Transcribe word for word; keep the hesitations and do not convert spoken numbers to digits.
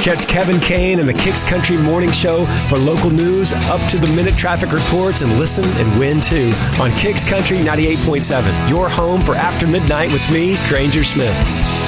Catch Kevin Kane and the Kicks Country Morning Show for local news, up-to-the-minute traffic reports, and listen and win, too, on Kicks Country ninety-eight point seven, your home for After Midnight with me, Granger Smith.